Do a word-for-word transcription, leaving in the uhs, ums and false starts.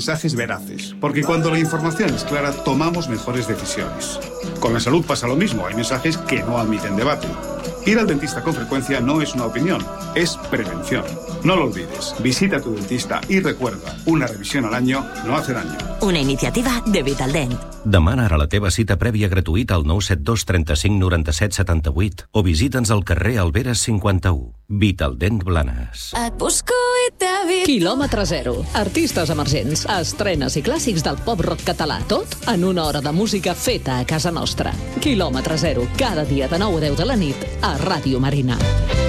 Mensajes veraces, porque cuando la información es clara tomamos mejores decisiones. Con la salud pasa lo mismo, hay mensajes que no admiten debate. Ir al dentista con frecuencia no es una opinión, es prevención. No lo olvides, visita a tu dentista y recuerda, una revisión al año no hace daño. Una iniciativa de Vitaldent. Demana ara la teva cita prèvia gratuïta al nou set dos trenta-cinc noranta-set setanta-vuit o visita'ns al carrer Alberes cinquanta-u. Vitaldent Blanes. Et busco i t'he vist. Quilòmetre zero. Artistes emergents, estrenes i clàssics del pop-rock català. Tot en una hora de música feta a casa nostra. Quilòmetre zero. Cada dia de nou a deu de la nit a Ràdio Marina.